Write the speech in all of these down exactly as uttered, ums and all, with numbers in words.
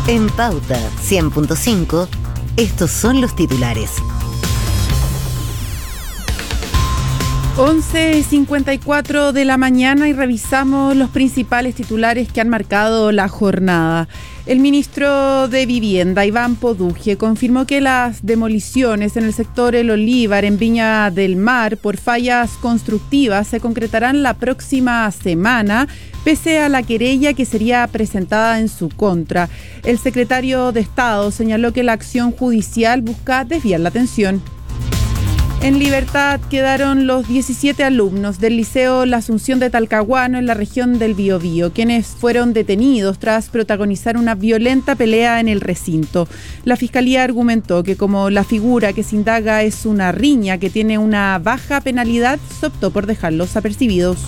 En Pauta cien punto cinco, estos son los titulares. once cincuenta y cuatro de la mañana y revisamos los principales titulares que han marcado la jornada. El ministro de Vivienda, Iván Poduje, confirmó que las demoliciones en el sector El Olívar, en Viña del Mar, por fallas constructivas, se concretarán la próxima semana, pese a la querella que sería presentada en su contra. El secretario de Estado señaló que la acción judicial busca desviar la atención. En libertad quedaron los diecisiete alumnos del Liceo La Asunción de Talcahuano en la región del Biobío, quienes fueron detenidos tras protagonizar una violenta pelea en el recinto. La Fiscalía argumentó que como la figura que se indaga es una riña que tiene una baja penalidad, se optó por dejarlos apercibidos.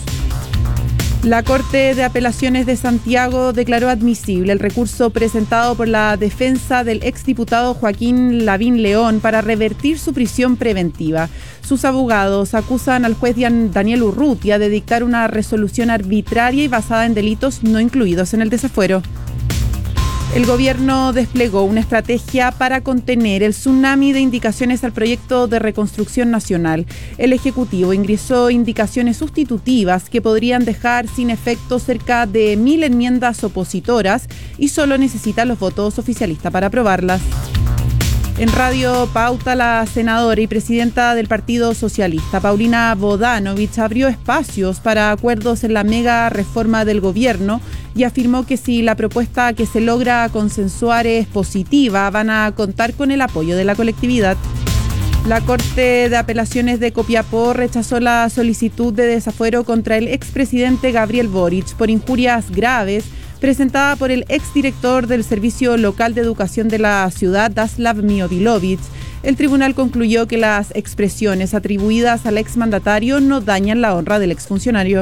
La Corte de Apelaciones de Santiago declaró admisible el recurso presentado por la defensa del exdiputado Joaquín Lavín León para revertir su prisión preventiva. Sus abogados acusan al juez Daniel Urrutia de dictar una resolución arbitraria y basada en delitos no incluidos en el desafuero. El gobierno desplegó una estrategia para contener el tsunami de indicaciones al proyecto de reconstrucción nacional. El Ejecutivo ingresó indicaciones sustitutivas que podrían dejar sin efecto cerca de mil enmiendas opositoras y solo necesita los votos oficialistas para aprobarlas. En Radio Pauta, la senadora y presidenta del Partido Socialista, Paulina Bodanovich, abrió espacios para acuerdos en la mega reforma del gobierno y afirmó que si la propuesta que se logra consensuar es positiva, van a contar con el apoyo de la colectividad. La Corte de Apelaciones de Copiapó rechazó la solicitud de desafuero contra el expresidente Gabriel Boric por injurias graves presentada por el exdirector del Servicio Local de Educación de la ciudad, Daslav Miovilovich. El tribunal concluyó que las expresiones atribuidas al exmandatario no dañan la honra del exfuncionario.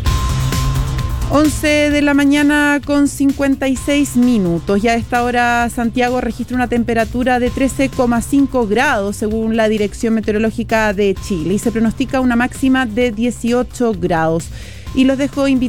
once de la mañana con cincuenta y seis minutos. Ya a esta hora Santiago registra una temperatura de trece coma cinco grados según la Dirección Meteorológica de Chile y se pronostica una máxima de dieciocho grados. Y los dejo invitados